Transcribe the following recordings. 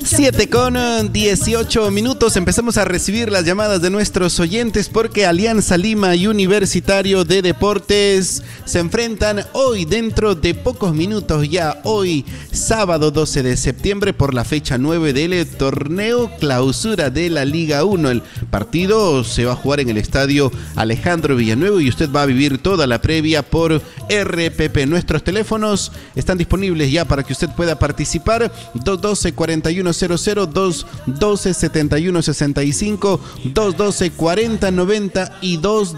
7:18. Empezamos a recibir las llamadas de nuestros oyentes porque Alianza Lima y Universitario de Deportes se enfrentan hoy, dentro de pocos minutos ya, hoy sábado 12 de septiembre por la fecha 9 del torneo clausura de la Liga 1. El partido se va a jugar en el estadio Alejandro Villanueva y usted va a vivir toda la previa por RPP. Nuestros teléfonos están disponibles ya para que usted pueda participar: 212-4100, 212-7165, 212-4090 y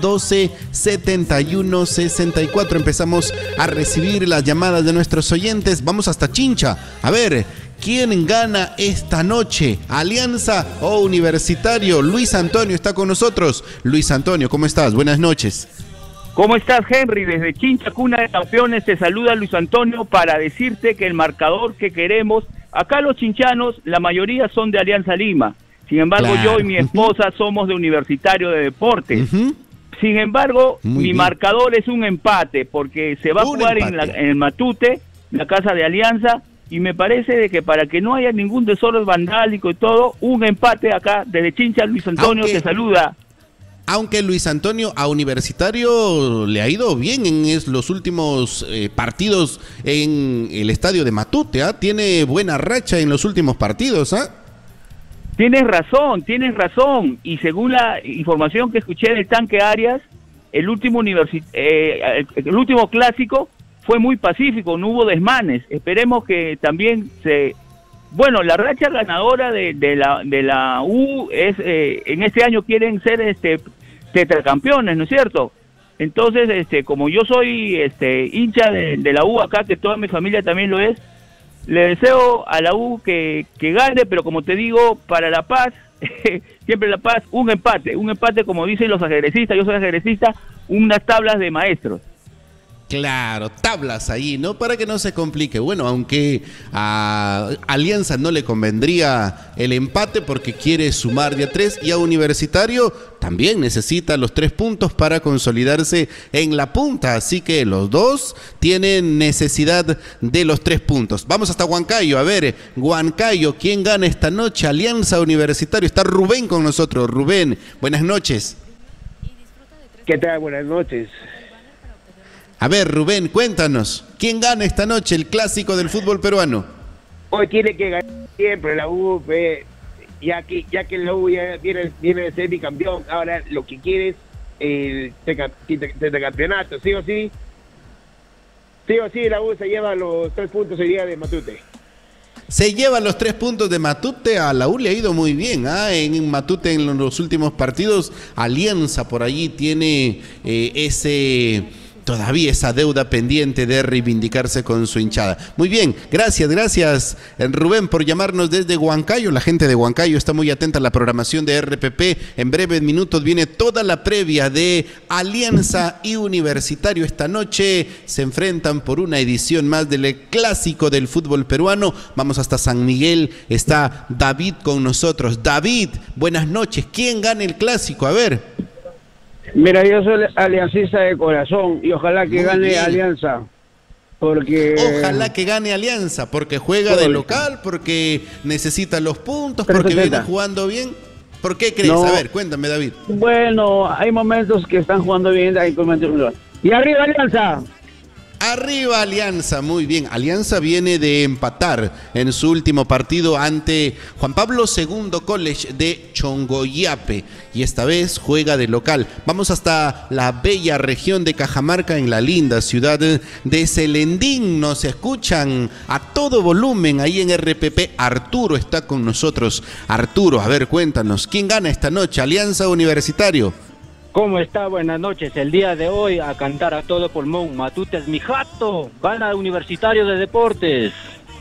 212-7164. Empezamos a recibir las llamadas de nuestros oyentes. Vamos hasta Chincha. A ver, ¿quién gana esta noche? ¿Alianza o Universitario? Luis Antonio está con nosotros. Luis Antonio, ¿cómo estás? Buenas noches. ¿Cómo estás, Henry? Desde Chincha, cuna de campeones, te saluda Luis Antonio para decirte que el marcador que queremos, acá los chinchanos, la mayoría son de Alianza Lima. Sin embargo, claro, yo y mi esposa somos de Universitario de Deportes. Sin embargo, mi marcador es un empate, porque se va a jugar en el Matute, la casa de Alianza, y me parece de que para que no haya ningún desorden vandálico y todo, un empate acá desde Chincha. Luis Antonio te saluda. Aunque Luis Antonio, a Universitario le ha ido bien en los últimos partidos en el estadio de Matute, ¿ah? Tiene buena racha en los últimos partidos, ¿ah? Tienes razón, y según la información que escuché del Tanque Arias, el último clásico fue muy pacífico, no hubo desmanes. Esperemos que también bueno, la racha ganadora de la U es, en este año quieren ser tetracampeones, ¿no es cierto? Entonces, como yo soy hincha de la U acá, que toda mi familia también lo es, le deseo a la U que gane, pero como te digo, para la paz, siempre la paz, un empate como dicen los ajedrecistas, yo soy ajedrecista, unas tablas de maestros. Claro, tablas ahí, ¿no? Para que no se complique. Bueno, aunque a Alianza no le convendría el empate porque quiere sumar de a 3, y a Universitario también necesita los 3 puntos para consolidarse en la punta. Así que los dos tienen necesidad de los 3 puntos. Vamos hasta Huancayo. A ver, Huancayo, ¿quién gana esta noche? Alianza, Universitario. Está Rubén con nosotros. Rubén, buenas noches. ¿Qué tal? Buenas noches. A ver, Rubén, cuéntanos, ¿quién gana esta noche el clásico del fútbol peruano? Hoy tiene que ganar siempre la U, ya que la U ya viene a ser bicampeón. Ahora lo que quiere es el campeonato, sí o sí. Sí o sí, la U se lleva los 3 puntos el día de Matute. Se lleva los 3 puntos de Matute. A la U le ha ido muy bien, en Matute en los últimos partidos. Alianza por allí tiene todavía esa deuda pendiente de reivindicarse con su hinchada. Muy bien, gracias Rubén por llamarnos desde Huancayo. La gente de Huancayo está muy atenta a la programación de RPP. En breves minutos viene toda la previa de Alianza y Universitario. Esta noche se enfrentan por una edición más del clásico del fútbol peruano. Vamos hasta San Miguel, está David con nosotros. David, buenas noches. ¿Quién gana el clásico? A ver. Mira, yo soy aliancista de corazón y ojalá que gane Alianza, porque... Ojalá que gane Alianza, porque juega de local, porque necesita los puntos, porque viene jugando bien. ¿Por qué crees? No. A ver, cuéntame, David. Bueno, hay momentos que están jugando bien, hay momentos... ¡Y arriba Alianza! Arriba Alianza, muy bien. Alianza viene de empatar en su último partido ante Juan Pablo II College de Chongoyape y esta vez juega de local. Vamos hasta la bella región de Cajamarca, en la linda ciudad de Celendín. Nos escuchan a todo volumen ahí en RPP. Arturo está con nosotros. Arturo, a ver, cuéntanos, ¿quién gana esta noche? ¿Alianza o Universitario? ¿Cómo está? Buenas noches. El día de hoy a cantar a todo pulmón. Matute es mi jato. Gana Universitario de Deportes.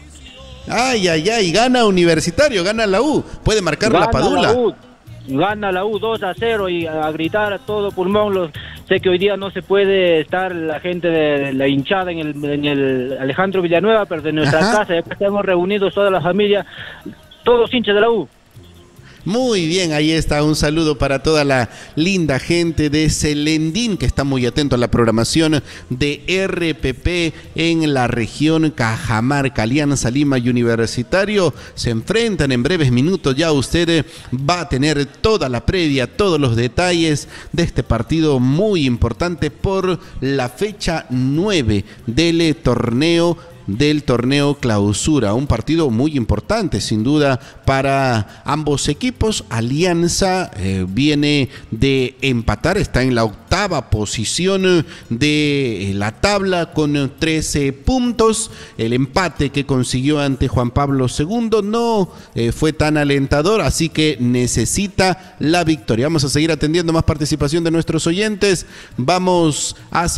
Ay, gana Universitario, gana la U. Puede marcar la Padula. Gana la U 2-0 y a gritar a todo pulmón. Sé que hoy día no se puede estar la gente de la hinchada en el Alejandro Villanueva, pero de nuestra casa ya estamos reunidos toda la familia, todos hinchas de la U. Muy bien, ahí está, un saludo para toda la linda gente de Selendín que está muy atento a la programación de RPP en la región Cajamarca. Alianza Lima y Universitario se enfrentan en breves minutos. Ya usted va a tener toda la previa, todos los detalles de este partido muy importante por la fecha 9 del torneo clausura, un partido muy importante sin duda para ambos equipos. Alianza viene de empatar, está en la octava posición de la tabla con 13 puntos. El empate que consiguió ante Juan Pablo II no fue tan alentador, así que necesita la victoria. Vamos a seguir atendiendo más participación de nuestros oyentes. Vamos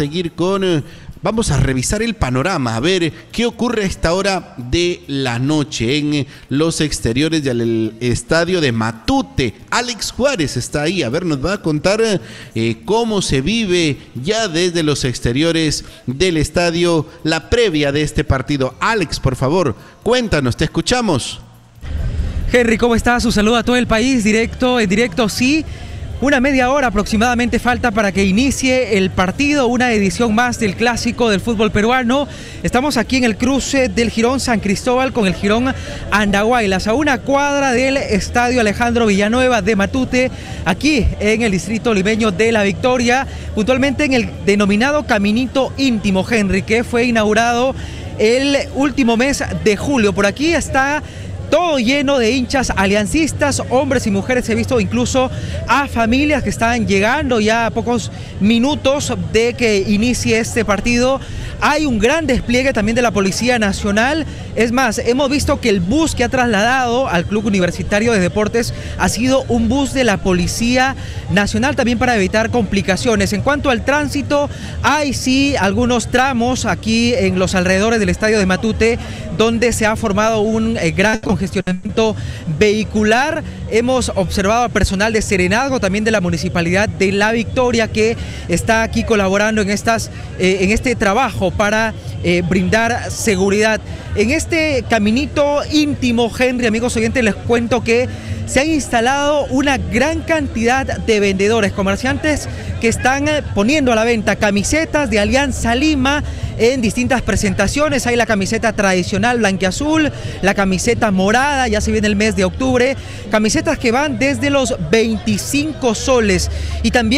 a revisar el panorama, a ver qué ocurre a esta hora de la noche en los exteriores del estadio de Matute. Alex Juárez está ahí, a ver, nos va a contar cómo se vive ya desde los exteriores del estadio la previa de este partido. Alex, por favor, cuéntanos, te escuchamos. Henry, ¿cómo estás? Un saludo a todo el país, en directo, sí. Una media hora aproximadamente falta para que inicie el partido, una edición más del clásico del fútbol peruano. Estamos aquí en el cruce del Jirón San Cristóbal con el Jirón Andahuaylas, a una cuadra del estadio Alejandro Villanueva de Matute, aquí en el distrito limeño de La Victoria, puntualmente en el denominado Caminito Íntimo, Henry, que fue inaugurado el último mes de julio. Por aquí está todo lleno de hinchas aliancistas, hombres y mujeres. He visto incluso a familias que están llegando ya a pocos minutos de que inicie este partido. Hay un gran despliegue también de la Policía Nacional. Es más, hemos visto que el bus que ha trasladado al Club Universitario de Deportes ha sido un bus de la Policía Nacional, también para evitar complicaciones. En cuanto al tránsito, hay sí algunos tramos aquí en los alrededores del estadio de Matute donde se ha formado un gran congestionamiento vehicular. Hemos observado a personal de Serenazgo, también de la Municipalidad de La Victoria, que está aquí colaborando en este trabajo para brindar seguridad. En este caminito íntimo, Henry, amigos oyentes, les cuento que se han instalado una gran cantidad de vendedores, comerciantes que están poniendo a la venta camisetas de Alianza Lima en distintas presentaciones. Hay la camiseta tradicional blanquiazul, la camiseta morada, ya se viene el mes de octubre, camisetas que van desde los 25 soles, y también